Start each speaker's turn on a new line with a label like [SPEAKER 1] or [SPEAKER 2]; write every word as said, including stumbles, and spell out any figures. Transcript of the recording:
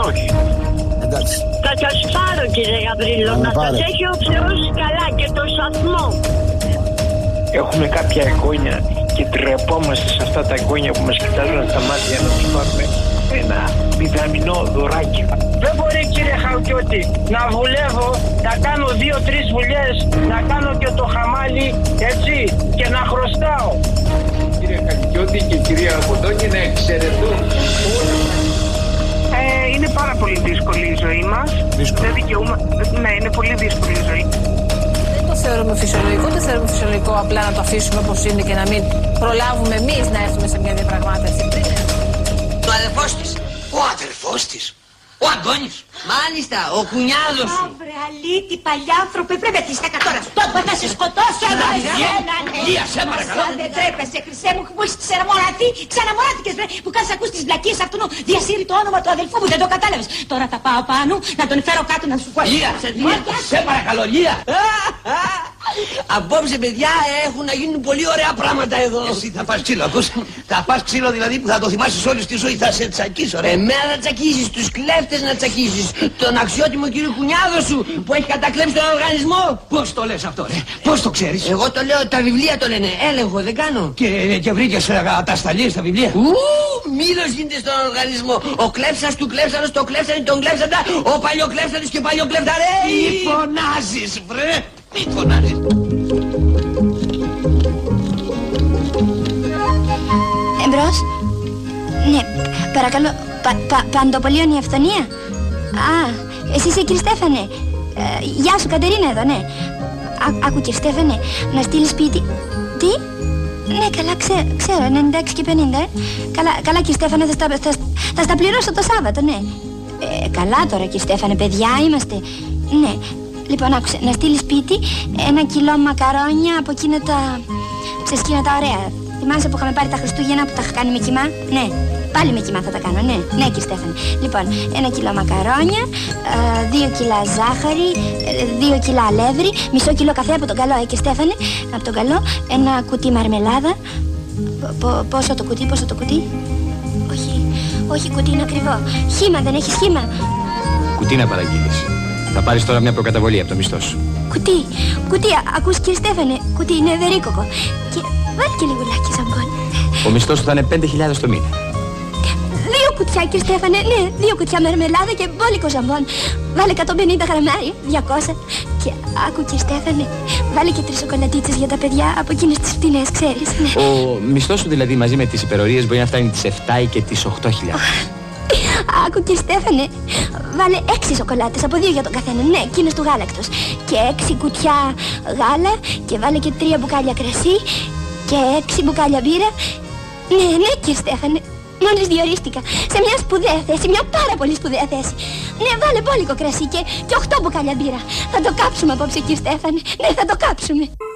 [SPEAKER 1] Όχι.
[SPEAKER 2] Εντάξει.
[SPEAKER 3] Θα σας πάρω κύριε Γαβρίλο, να σας έχει ο Θεός καλά και το σταθμό.
[SPEAKER 1] Έχουμε κάποια εγγόνια και τρεπόμαστε σε αυτά τα εγγόνια που μας κοιτάζουν στα μάτια να τους πάρουμε ένα μηδαμινό δωράκι.
[SPEAKER 4] Δεν μπορεί κύριε Χαουκιώτη να βουλεύω, να κάνω δύο-τρεις βουλιές, να κάνω και το χαμάλι, έτσι, και να χρωστάω.
[SPEAKER 1] Κύριε Χαουκιώτη και κυρία Αποντώνη να εξαιρετούν όλοι.
[SPEAKER 5] Ε, είναι πάρα πολύ δύσκολη η ζωή μας. Δεν δικαιούμαι. Ναι, είναι πολύ δύσκολη η ζωή.
[SPEAKER 6] Δεν το θεωρούμε φυσιολογικό, δεν θεωρούμε φυσιολογικό απλά να το αφήσουμε όπως είναι και να μην προλάβουμε εμείς να έρθουμε σε μια διαπραγμάτευση.
[SPEAKER 7] Το αδερφός της. Ο αδερφός της. Ο Αντώνης. Μάλιστα, ο κουνιάδος σου.
[SPEAKER 8] Αύρε αλήτη, παλιάνθρωπε, πρέπει να στέκα τώρα. Τώρα θα σε σκοτώσω.
[SPEAKER 7] Λία, σε παρακαλώ.
[SPEAKER 8] Δεν τρέπεσαι, χρυσέ μου, που έχεις ξαναμοραθεί. Ξαναμοράθηκες, βρε, που κάνεις ακούς τις βλακίες αυτού νου. Διασύρει το όνομα του αδελφού μου, δεν το κατάλαβες. Τώρα θα πάω πάνω, να τον φέρω κάτω να σου πω.
[SPEAKER 7] Λία, σε παρακαλώ, Λία. Απόψε, παιδιά, έχουν να γίνουν πολύ ωραία πράγματα εδώ. Εσύ θα πας ξύλο, ακούς. Θα πας ξύλο δηλαδή που θα το θυμάσεις όλη τη ζωή, θα σε τσακίσω, ρε. Εμένα να τσακίσεις, τους κλέφτες να τσακίσεις, τον αξιότιμο κύριο κουνιάδο σου που έχει κατακλέψει τον οργανισμό. Πώς το λες αυτό, ρε, πώς το ξέρεις? Εγώ το λέω, τα βιβλία το λένε, έλεγχο δεν κάνω. Και, και βρήκες ατασταλίες στα βιβλία. Ου, μήλος γίνεται στον οργανισμό. Ο κλέψας του κλέψανος, το κλέψανε, τον κλέψαντα, ο παλιοκλέψανος και παλιοκλέφταρε. Μη φωνάζεις, βρε, μη φωνάζεις.
[SPEAKER 9] Εμπρός. Ναι, παρακαλώ, πα, πα, Παντοπολίων η αυθονία. Α, εσύ είσαι κύριε Στέφανε. Ε, γεια σου Κατερίνα εδώ, ναι. Α, άκου κύριε Στέφανε, να στείλεις σπίτι. Τι? Ναι, καλά, ξέ, ξέρω, ενενήντα έξι και πενήντα, ε. Καλά, καλά κύριε Στέφανε, θα στα, θα, θα στα πληρώσω το Σάββατο, ναι. Ε, καλά τώρα κύριε Στέφανε, παιδιά είμαστε. Ναι, λοιπόν άκουσε, να στείλεις σπίτι ένα κιλό μακαρόνια από εκείνα τα ψεσκίνα τα ωραία. Θυμάσαι που είχαμε πάρει τα Χριστούγεννα που τα είχα κάνει με κιμά? Ναι, πάλι με κιμά θα τα κάνω, ναι, ναι κύριε Στέφανε. Λοιπόν, ένα κιλό μακαρόνια, ε, δύο κιλά ζάχαρη, ε, δύο κιλά αλεύρι, μισό κιλό καφέ από τον καλό, ε κύριε Στέφανε, από τον καλό, ένα κουτί μαρμελάδα. Πο, πόσο το κουτί, πόσο το κουτί? Όχι, όχι κουτί είναι ακριβό. Χύμα, δεν έχεις χύμα?
[SPEAKER 10] Κουτί να παραγγείλεις. Θα πάρεις τώρα μια προκαταβολή από το μισθό σου.
[SPEAKER 9] Κουτί, κουτί, ακούς κύριε Στέφανε, κουτί είναι ευερίκοκο. Και βάλει και λιγουλάκι ζαμπόν.
[SPEAKER 10] Ο μισθός σου θα είναι πέντε χιλιάδες το μήνα.
[SPEAKER 9] Δύο κουτιά κύριε Στέφανε, ναι, δύο κουτιά μερμελάδα και μπόλικο ζαμπόν. Βάλε εκατόν πενήντα γραμμάρια, διακόσια. Και άκου κύριε Στέφανε, βάλε και τρεις σοκολατίτσες για τα παιδιά από εκείνες τις φτηνές, ξέρεις. Ναι.
[SPEAKER 10] Ο μισθός σου δηλαδή μαζί με τις υπερορίες μπορεί να φτάνει τις επτά ή και τις οκτώ χιλιάδες.
[SPEAKER 9] Άκου κύριε Στέφανε, βάλε έξι σοκολάτες από δύο για τον καθένα, ναι, εκείνες του γάλακτος. Και έξι κουτιά γάλα και βάλε και τρία μπουκάλια κρασί και έξι μπουκάλια μπύρα. Ναι, ναι κύριε Στέφανε, μόλις διορίστηκα σε μια σπουδαία θέση, μια πάρα πολύ σπουδαία θέση. Ναι, βάλε μπόλικο κρασί και, και οχτώ μπουκάλια μπύρα. Θα το κάψουμε απόψε κύριε Στέφανε, ναι θα το κάψουμε.